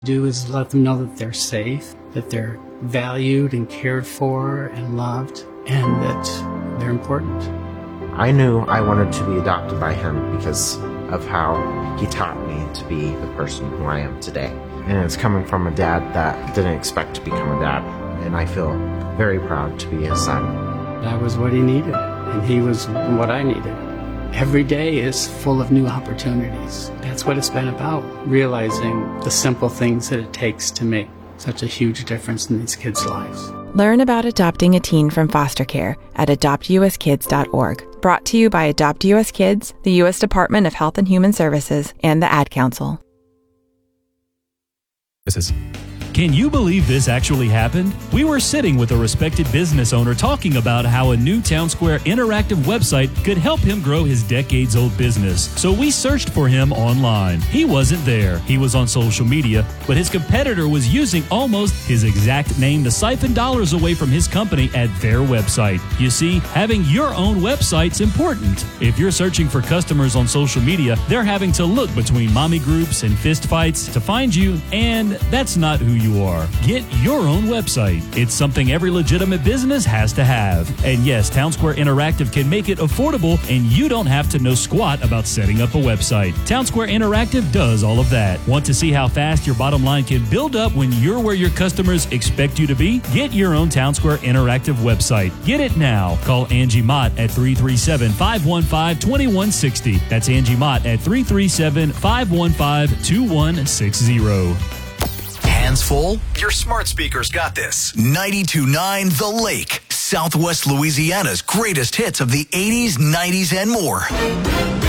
Do is let them know that they're safe, that they're valued and cared for and loved, and that they're important. I knew I wanted to be adopted by him because of how he taught me to be the person who I am today. And it's coming from a dad that didn't expect to become a dad, and I feel very proud to be his son. That was what he needed, and he was what I needed. Every day is full of new opportunities. That's what it's been about, realizing the simple things that it takes to make such a huge difference in these kids' lives. Learn about adopting a teen from foster care at adoptuskids.org. Brought to you by Adopt US Kids, the U.S. Department of Health and Human Services, and the Ad Council. Can you believe this actually happened? We were sitting with a respected business owner talking about how a new Town Square interactive website could help him grow his decades-old business. So we searched for him online. He wasn't there. He was on social media, but his competitor was using almost his exact name to siphon dollars away from his company at their website. You see, having your own website's important. If you're searching for customers on social media, they're having to look between mommy groups and fistfights to find you, and that's not who you are. Get your own website. It's something every legitimate business has to have. And yes, Town Square Interactive can make it affordable, and you don't have to know squat about setting up a website. Town Square Interactive does all of that. Want to see how fast your bottom line can build up when you're where your customers expect you to be? Get your own Town Square Interactive website. Get it now. Call Angie Mott at 337-515-2160. That's Angie Mott at 337-515-2160. Hands full? Your smart speakers got this. 92.9 The Lake, Southwest Louisiana's greatest hits of the 80s, 90s, and more.